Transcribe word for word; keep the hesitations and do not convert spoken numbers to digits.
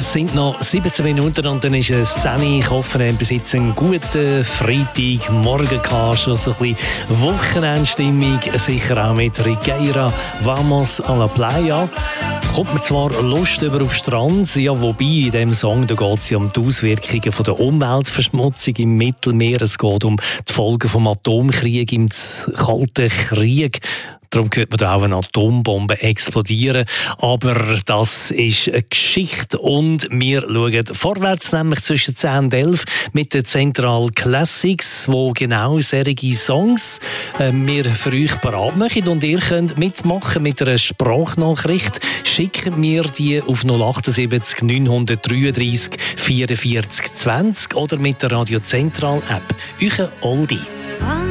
Es sind noch siebzehn Minuten und dann ist es zehn Uhr. Ich hoffe, ihr habt bis jetzt einen guten Freitagmorgen gehabt. Schon so ein bisschen Wochenendstimmung. Sicher auch mit Rigeira, Vamos a la Playa. Kommt man zwar Lust über auf Strand, ja, wobei in diesem Song geht es ja um die Auswirkungen von der Umweltverschmutzung im Mittelmeer. Es geht um die Folgen vom Atomkrieg im Kalten Krieg. Darum hört man da auch eine Atombombe explodieren. Aber das ist eine Geschichte. Und wir schauen vorwärts, nämlich zwischen zehn und elf mit den Central Classics, wo genau solche Songs äh, wir für euch parat machen. Und ihr könnt mitmachen mit einer Sprachnachricht. Schicken wir die auf null achtundsiebzig neunhundertdreiunddreißig vierundvierzig zwanzig oder mit der Radio Central App. Euer Oldie.